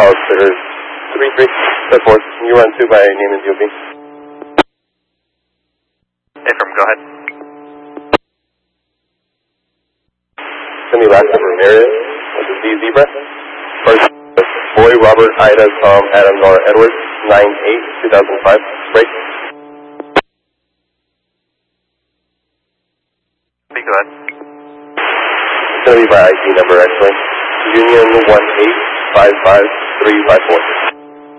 call clear 33, step forward. You run 2 by name and DOB. Affirm, go ahead. Send me last number Ramirez with the Z Zebra. First, Boy, Robert, Ida, Tom, Adam, Nora, Edwards, 9/8/2005. Break. Go ahead. It's going to be by ID number actually. Union 1855354.